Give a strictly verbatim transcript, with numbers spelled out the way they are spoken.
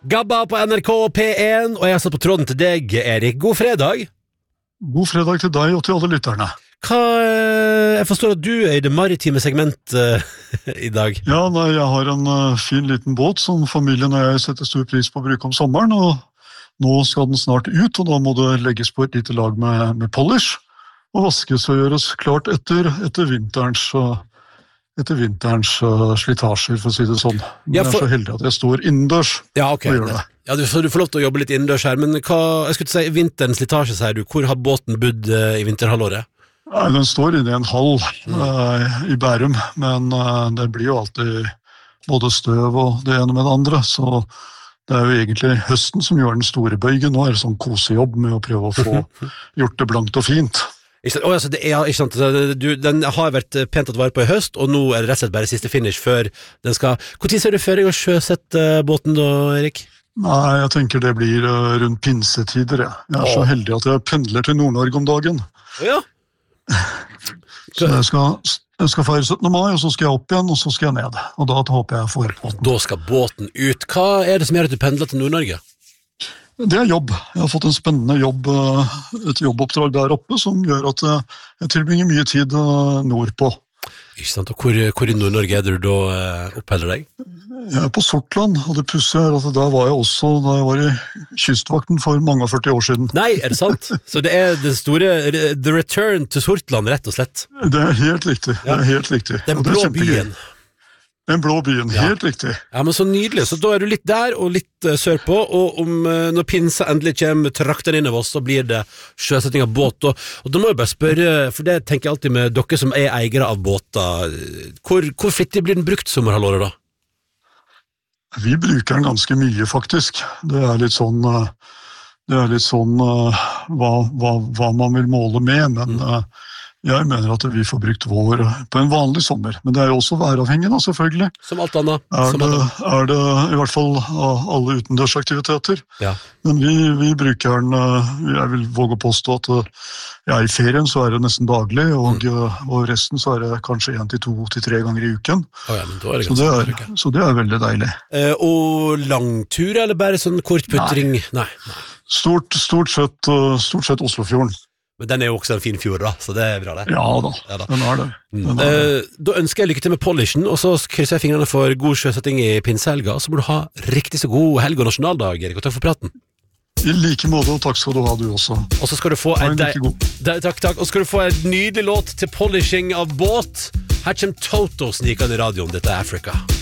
Gabba på N R K P en, og jeg har satt på tråden til deg, Erik. God fredag. God fredag til deg og til alle lytterne. Hva, jeg forstår at du er i det maritime segment uh, i dag. Ja, nei, jeg har en uh, fin liten båt som familien og jeg setter stor pris på å bruke om sommeren, og nå skal den snart ut, og da må det legges på et lite lag med, med polish, og vaskes og gjøres klart etter, etter vinterens, uh, etter vinterens uh, slitasjer, for å si det sånn. Men ja, for... jeg er så heldig at jeg står innendørs ja, okay. og gjør det. Ja, du, så du får lov til å jobbe litt innendørs her, men hva, jeg skulle si, vinterens slitasje, sier du, hvor har båten bodd uh, i vinterhalvåret? Nei, den står inne i en hall uh, i Bærum, men uh, det blir jo alltid både støv og det ene med det andre, så det er jo egentlig høsten som gjør den store bøygen. Nå er det sånn kosejobb med å prøve å få gjort det blankt og fint. Ikke sant? Oh, altså, det er, ikke sant? Du, den har vært pent at vare på i høst, og nå er det rett og slett bare siste finish før den skal... Hvor tid ser du før deg å sjøsette båten da, Erik? Nei, jeg tenker det blir uh, rundt pinsetider. Jeg, jeg er oh. så heldig at jeg pendler til Nord-Norge om dagen. Ja. Så jeg skal, jeg skal feire syttende mai, og så skal jeg opp igjen, og så skal jeg ned. Og da håper jeg får båten. Da skal båten ut. Hva er det som gjør at du pendler til Nord-Norge? Det er jobb. Jeg har fått en spennende jobb, et jobboppdrag der oppe, som gjør at jeg tilbringer mye tid nordpå. Ikke sant, og hvor, hvor i Nord-Norge er det du da oppholder deg? Jeg er på Sortland, og det pussige er at der var jeg også da jeg var i kystvakten for mange og førti år siden. Nei, er det sant? Så det er det store, the return to Sortland, rett og slett? Det er helt riktig, ja. Det er helt riktig. Den blå byen. Den blå byen, ja. Helt riktig. Ja, men så nydelig, så da er du litt der og litt uh, sørpå, og om, uh, når pinsa endelig kommer trakteren inn av oss, så blir det sjøsetting av båt, og, og da må jeg bare spørre, for det tenker jeg alltid med dere som er eiere av båter, hvor, hvor flittig blir den brukt sommerhalvåret da? Vi bruker den ganske mye, faktisk. Det er litt sånn, det er litt sånn hva, hva, hva man vil måle med, men mm. jeg mener at vi får brukt vår på en vanlig sommer. Men det er jo også væravhengig, da, selvfølgelig. Som alt annet. Er, Som det, alt. er det i hvert fall alle utendørsaktiviteter. Ja. Men vi, vi bruker den, jeg vil våge å påstå at ja, i ferien så er det nesten daglig, og, mm. og resten så er det kanskje en til to til tre ganger i uken. Oh ja, men da er det så, det er, så det er veldig deilig. Eh, og langtur, eller bare sånn kortputtring? Nei. Nei. Stort, stort, sett, stort sett Oslofjorden. Men den er jo også en fin fjord da, så det er bra det. Ja da, ja, da. Den er det. Den er det. Eh, da ønsker jeg lykke til med polishen, og så krysser jeg fingrene for god sjøsetting i pinsehelga, så må du ha riktig så god helg og nasjonaldag, Erik, og takk for praten. I like måte, og takk skal du ha, du også. Og så skal du få en, en de, takk, takk, og så skal du få en nydelig låt til polishing av båt. Her kommer Toto snikende i radioen, dette er Africa.